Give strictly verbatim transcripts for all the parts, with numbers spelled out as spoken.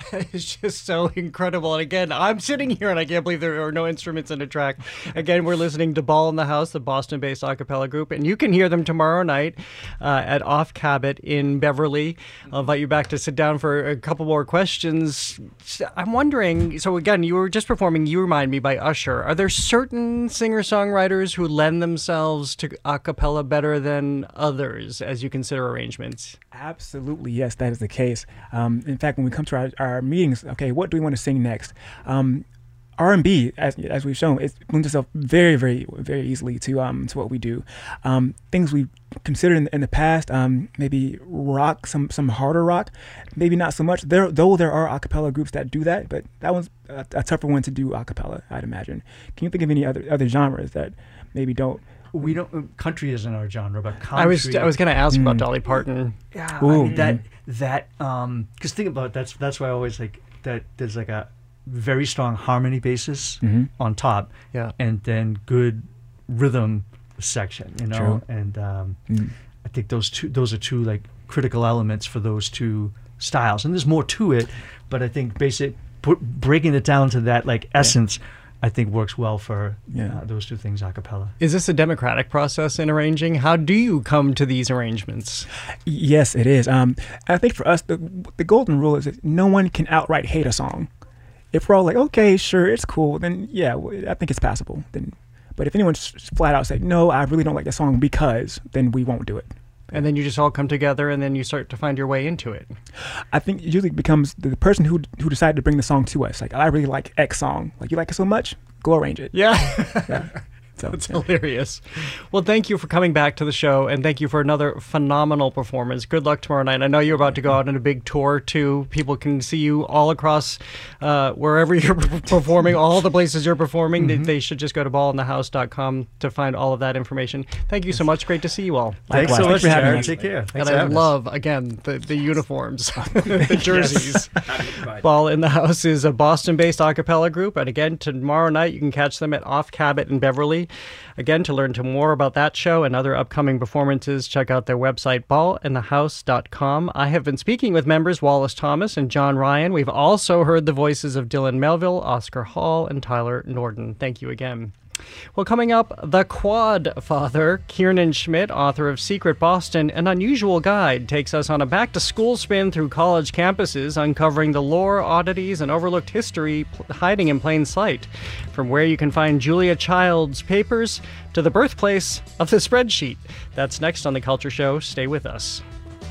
It's just so incredible. And again, I'm sitting here and I can't believe there are no instruments in the track. Again, we're listening to Ball in the House, the Boston-based a cappella group, and you can hear them tomorrow night uh, at Off Cabot in Beverly. I'll invite you back to sit down for a couple more questions. I'm wondering, so again, you were just performing You Remind Me by Usher. Are there certain singer-songwriters who lend themselves to a cappella better than others as you consider arrangements? Absolutely, yes, that is the case. Um, in fact, when we come to our, our meetings, okay, what do we want to sing next? Um, R and B, as as we've shown, it lends itself very, very, very easily to um to what we do. Um, things we considered in, in the past, um, maybe rock, some some harder rock, maybe not so much. There, though, there are a cappella groups that do that, but that one's a, a tougher one to do a cappella, I'd imagine. Can you think of any other other genres that maybe don't? We don't. Country isn't our genre, but country. I was I was going to ask mm. about Dolly Parton. Yeah, Ooh, I mean, that mm. that um. Because think about it, that's that's why I always like that. There's like a very strong harmony basis mm-hmm. on top, yeah, and then good rhythm section. You know, True. and um, mm. I think those two those are two like critical elements for those two styles. And there's more to it, but I think basic put, breaking it down to that like essence. Yeah. I think works well for yeah. uh, those two things a cappella. Is this a democratic process in arranging? How do you come to these arrangements? Yes, it is. Um, I think for us, the the golden rule is that no one can outright hate a song. If we're all like, okay, sure, it's cool, then yeah, I think it's passable. Then, but if anyone just flat out say, no, I really don't like the song because, then we won't do it. And then you just all come together and then you start to find your way into it. I think it usually becomes the person who who decided to bring the song to us. Like, I really like X song. Like, you like it so much? Go arrange it. Yeah. yeah. So, That's yeah. hilarious. Well, thank you for coming back to the show, and thank you for another phenomenal performance. Good luck tomorrow night. I know you're about to go out on a big tour, too. People can see you all across uh, wherever you're performing, all the places you're performing. Mm-hmm. They, they should just go to ball in the house dot com to find all of that information. Thank you so much. Great to see you all. Thanks Likewise. so much, Thanks for having Jared. us. Take care. Thanks And I for love, again, the, the uniforms, the jerseys. Yes. Ball in the House is a Boston-based a cappella group. And again, tomorrow night you can catch them at Off Cabot in Beverly. Again, to learn to more about that show and other upcoming performances, check out their website, ball in the house dot com. I have been speaking with members Wallace Thomas and John Ryan. We've also heard the voices of Dylan Melville, Oscar Hall, and Tyler Norden. Thank you again. Well, coming up, The Quad Father, Kiernan Schmidt, author of Secret Boston, An Unusual Guide, takes us on a back-to-school spin through college campuses, uncovering the lore, oddities, and overlooked history hiding in plain sight. From where you can find Julia Child's papers to the birthplace of the spreadsheet. That's next on The Culture Show. Stay with us.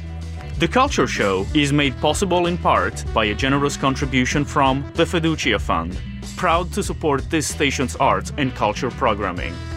The Culture Show is made possible in part by a generous contribution from the Fiducia Fund, proud to support this station's arts and culture programming.